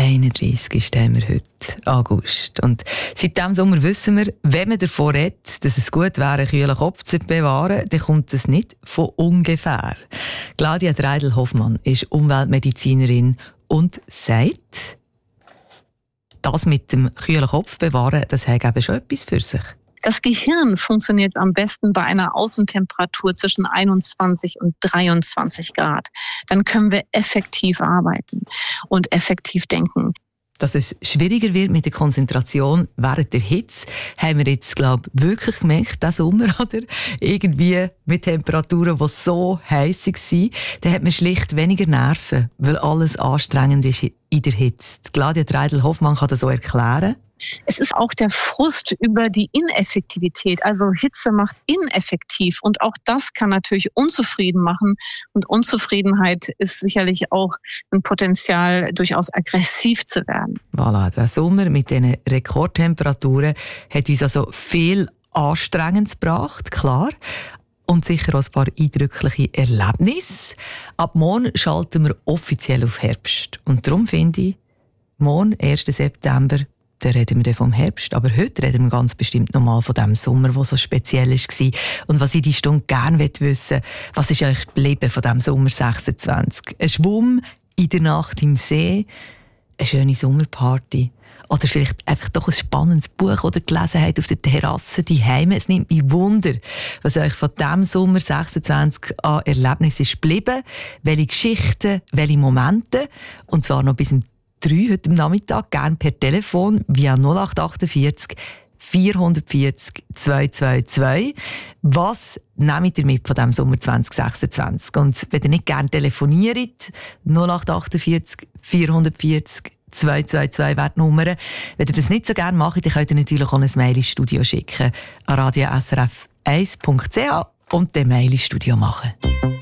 31. haben wir heute, August. Und seit diesem Sommer wissen wir, wenn man davon redet, dass es gut wäre, einen kühlen Kopf zu bewahren, dann kommt es nicht von ungefähr. Claudia Treidel-Hoffmann ist Umweltmedizinerin und sagt, das mit dem kühlen Kopf bewahren, das hat eben schon etwas für sich. Das Gehirn funktioniert am besten bei einer Außentemperatur zwischen 21 und 23 Grad. Dann können wir effektiv arbeiten und effektiv denken. Dass es schwieriger wird mit der Konzentration während der Hitze, haben wir jetzt, glaube ich, wirklich gemerkt, diesen Sommer, oder? Irgendwie mit Temperaturen, die so heiß waren, da hat man schlicht weniger Nerven, weil alles anstrengend ist in der Hitze. Claudia Treidel-Hoffmann kann das so erklären. Es ist auch der Frust über die Ineffektivität. Also Hitze macht ineffektiv und auch das kann natürlich unzufrieden machen. Und Unzufriedenheit ist sicherlich auch ein Potenzial, durchaus aggressiv zu werden. Voilà, der Sommer mit diesen Rekordtemperaturen hat uns also viel Anstrengendes gebracht, klar. Und sicher auch ein paar eindrückliche Erlebnisse. Ab morgen schalten wir offiziell auf Herbst. Und darum finde ich, morgen, 1. September, dann reden wir vom Herbst, aber heute reden wir ganz bestimmt nochmal von dem Sommer, der so speziell war. Und was ich die Stunde gerne wissen will, was ist eigentlich geblieben von diesem Sommer 26? Ein Schwumm in der Nacht im See, eine schöne Sommerparty oder vielleicht einfach doch ein spannendes Buch oder gelesen habt auf der Terrasse daheim. Es nimmt mich Wunder, was euch von diesem Sommer 26 an Erlebnissen ist geblieben, welche Geschichten, welche Momente, und zwar noch bis zum 3 heute am Nachmittag, gerne per Telefon via 0848 440 222. Was nehmt ihr mit von diesem Sommer 2026? Und wenn ihr nicht gerne telefoniert, 0848 440 222 wäre die Nummer. Wenn ihr das nicht so gerne macht, dann könnt ihr natürlich auch ein Mail ins Studio schicken an radio-srf1.ch und den Mail ins Studio machen.